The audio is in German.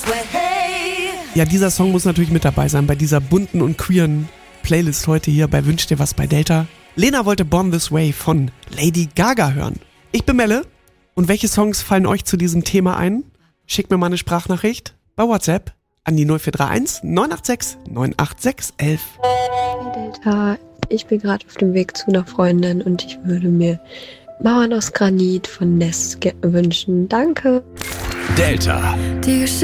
Ja, dieser Song muss natürlich mit dabei sein bei dieser bunten und queeren Playlist heute hier bei Wünsch dir was bei Delta. Lena wollte Born This Way von Lady Gaga hören. Ich bin Melle. Und welche Songs fallen euch zu diesem Thema ein? Schickt mir mal eine Sprachnachricht bei WhatsApp an die 0431 986 986 11. Hey Delta, ich bin gerade auf dem Weg zu einer Freundin und ich würde mir Mauern aus Granit von Ness wünschen. Danke. Delta.